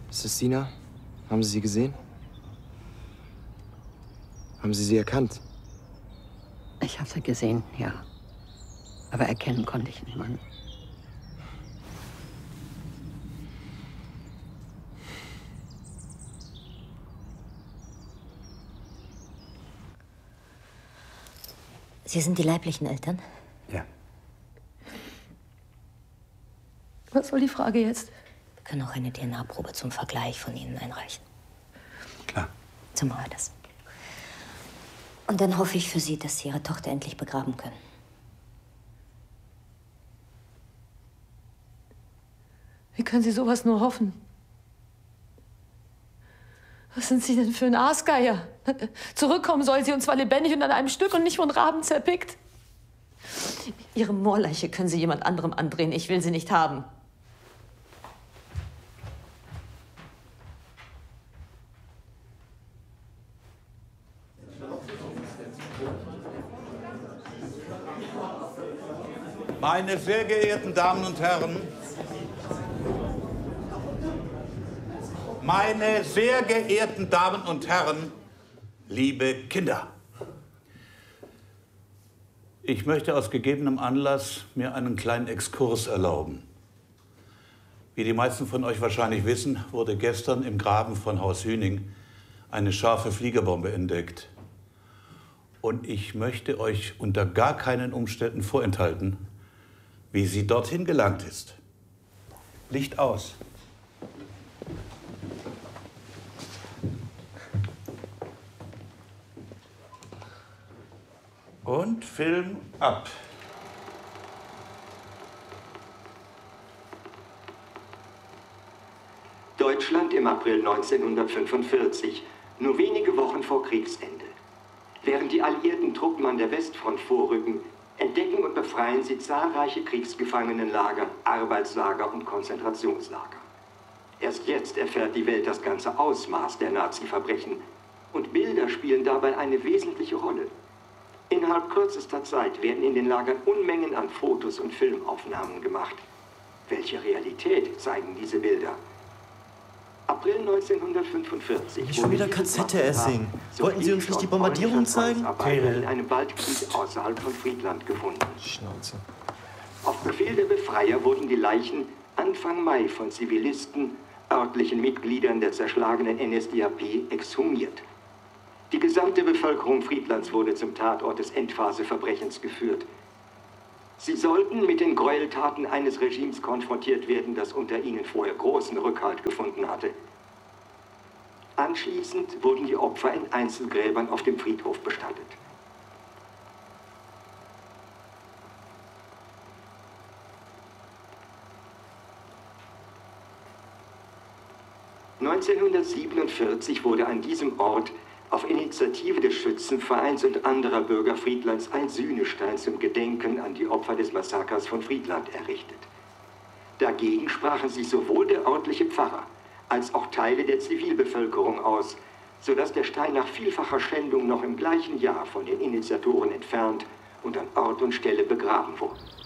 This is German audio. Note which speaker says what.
Speaker 1: Ist es Sina? Haben Sie sie gesehen? Haben Sie sie erkannt?
Speaker 2: Ich habe sie gesehen, ja. Aber erkennen konnte ich niemanden.
Speaker 3: Sie sind die leiblichen Eltern?
Speaker 4: Ja.
Speaker 5: Was soll die Frage jetzt?
Speaker 3: Wir können auch eine DNA-Probe zum Vergleich von Ihnen einreichen.
Speaker 4: Klar.
Speaker 3: So machen wir das. Und dann hoffe ich für Sie, dass Sie Ihre Tochter endlich begraben können.
Speaker 5: Wie können Sie sowas nur hoffen? Was sind Sie denn für ein Aasgeier? Zurückkommen soll sie, und zwar lebendig und an einem Stück und nicht von Raben zerpickt. Ihre Moorleiche können Sie jemand anderem andrehen. Ich will sie nicht haben.
Speaker 6: Meine sehr geehrten Damen und Herren, meine sehr geehrten Damen und Herren, liebe Kinder. Ich möchte aus gegebenem Anlass mir einen kleinen Exkurs erlauben. Wie die meisten von euch wahrscheinlich wissen, wurde gestern im Graben von Haus Hüning eine scharfe Fliegerbombe entdeckt. Und ich möchte euch unter gar keinen Umständen vorenthalten, wie sie dorthin gelangt ist. Licht aus. Und Film ab.
Speaker 7: Deutschland im April 1945, nur wenige Wochen vor Kriegsende. Während die alliierten Truppen an der Westfront vorrücken, entdecken und befreien sie zahlreiche Kriegsgefangenenlager, Arbeitslager und Konzentrationslager. Erst jetzt erfährt die Welt das ganze Ausmaß der Nazi-Verbrechen. Und Bilder spielen dabei eine wesentliche Rolle. Innerhalb kürzester Zeit werden in den Lagern Unmengen an Fotos und Filmaufnahmen gemacht. Welche Realität zeigen diese Bilder? April 1945.
Speaker 8: Schon wieder KZ-Essing. Wollten Sie uns nicht die Bombardierung zeigen?
Speaker 7: In einem Waldgebiet außerhalb von Friedland gefunden.
Speaker 1: Schnauze.
Speaker 7: Auf Befehl der Befreier wurden die Leichen Anfang Mai von Zivilisten, örtlichen Mitgliedern der zerschlagenen NSDAP, exhumiert. Die gesamte Bevölkerung Friedlands wurde zum Tatort des Endphaseverbrechens geführt. Sie sollten mit den Gräueltaten eines Regimes konfrontiert werden, das unter ihnen vorher großen Rückhalt gefunden hatte. Anschließend wurden die Opfer in Einzelgräbern auf dem Friedhof bestattet. (1947) wurde an diesem Ort auf Initiative des Schützenvereins und anderer Bürger Friedlands ein Sühnestein zum Gedenken an die Opfer des Massakers von Friedland errichtet. Dagegen sprachen sich sowohl der örtliche Pfarrer als auch Teile der Zivilbevölkerung aus, sodass der Stein nach vielfacher Schändung noch im gleichen Jahr von den Initiatoren entfernt und an Ort und Stelle begraben wurde.